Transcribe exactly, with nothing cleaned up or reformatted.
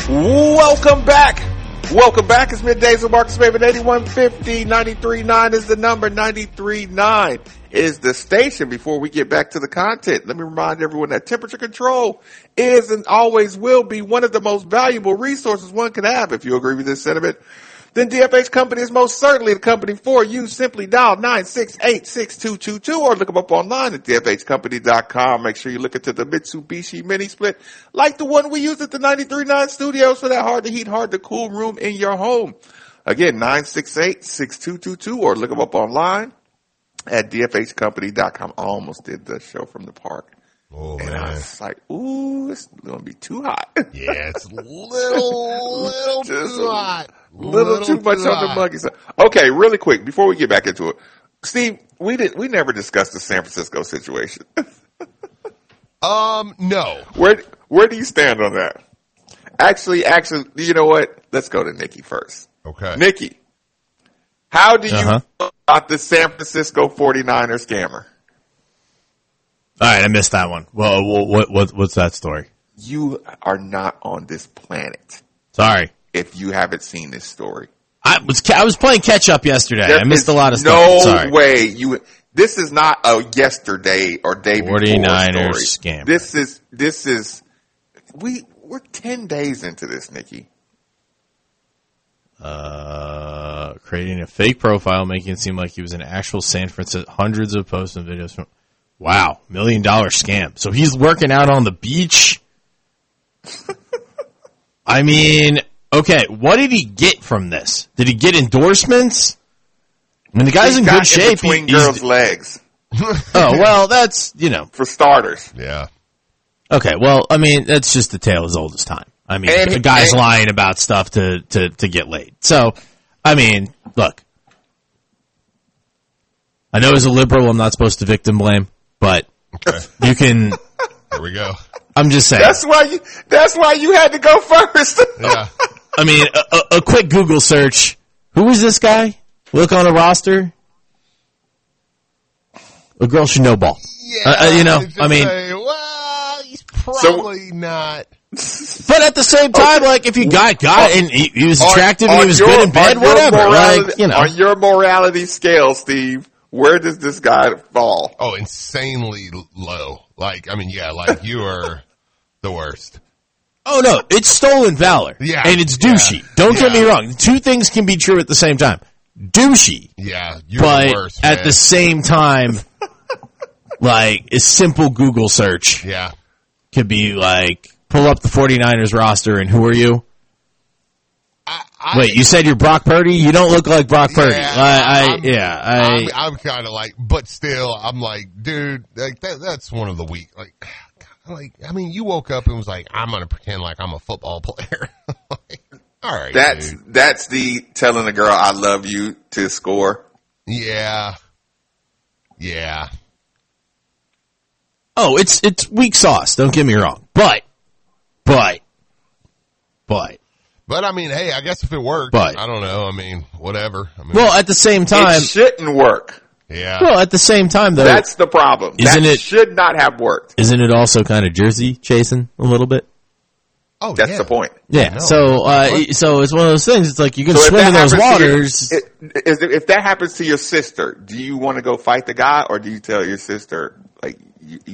Welcome back. Welcome back. It's Middays with Marcus Maven. eighty-one fifty, ninety-three point nine is the number. ninety-three point nine is the station. Before we get back to the content, let me remind everyone that temperature control is and always will be one of the most valuable resources one can have. If you agree with this sentiment, then D F H Company is most certainly the company for you. Simply dial nine six eight, six two two two or look them up online at D F H company dot com. Make sure you look into the Mitsubishi Mini Split like the one we use at the ninety-three point nine studios for that hard to heat, hard to cool room in your home. Again, nine six eight, six two two two or look them up online at D F H company dot com. I almost did the show from the park. Oh, and man. I was like, ooh, it's going to be too hot. Yeah, it's a little, little too hot. Little, little too much on the monkey side. Okay, really quick, before we get back into it. Steve, we did we never discussed the San Francisco situation. um, no. Where where do you stand on that? Actually, actually, you know what? Let's go to Nikki first. Okay. Nikki, how do you Uh-huh. feel about the San Francisco forty-niners scammer? All right, I missed that one. Well, what, what, what's that story? You are not on this planet Sorry. if you haven't seen this story. I was I was playing catch up yesterday. There I missed a is lot of no stuff. Sorry. way you. This is not a yesterday or day before forty-niners story. scammer. This is this is we we're ten days into this, Nikki. Uh, creating a fake profile, making it seem like he was an actual San Francisco. Hundreds of posts and videos from. Wow, million dollar scam. So he's working out on the beach. I mean, okay, what did he get from this? Did he get endorsements? I mean, the guy's He in got good shape. between He- girls' he's- legs oh, well, that's, you know. for starters. Yeah. Okay, well, I mean, that's just a tale as old as time. I mean, And- the guy's and- lying about stuff to, to, to get laid. So, I mean, look. I know as a liberal, I'm not supposed to victim blame, but Okay. you can, Here we go. I'm just saying. That's why you. That's why you had to go first. Yeah. I mean, a, a, a quick Google search. Who is this guy? Look on a roster. A girl should know ball. Yeah. Uh, uh, you know, just I mean- say, well, he's probably not. But at the same time, like, if you got got and he, he was attractive On- and he on was your- good in bed, on your whatever. morality- Like, you know. on your morality scale, Steve, where does this guy fall? Oh, insanely low. Like, I mean, yeah, like you are the worst. Oh no, it's stolen valor. Yeah. And it's douchey. Yeah. Don't get me Yeah. wrong. Two things can be true at the same time. Douchey. Yeah, you're But the worst, at man. the same time, like, a simple Google search Yeah. could be like, pull up the forty-niners roster and who are you? I, I, Wait, you said you're Brock Purdy? You don't look like Brock Purdy. Yeah, I, I I'm- yeah, I, I'm, I'm kind of like, but still, I'm like, dude, like that, that's one of the weak, like, like, I mean, you woke up and was like, I'm going to pretend like I'm a football player. Like, all right. That's dude. that's the telling a girl I love you to score. Yeah. Yeah. oh, it's, it's weak sauce. Don't get me wrong. But, but, but, But I mean, hey, I guess if it worked, But- I don't know. I mean, whatever. I mean, well, at the same time, It shouldn't work. yeah. well, at the same time though, That's the problem. Isn't that it- should not have worked. isn't it also kind of Jersey chasing a little bit? oh, That's yeah. the point. Yeah. No. So, uh, What? so it's one of those things. It's like you can So if swim that in those happens to your- waters. it- is it- if that happens to your sister, do you want to go fight the guy, or do you tell your sister like you, you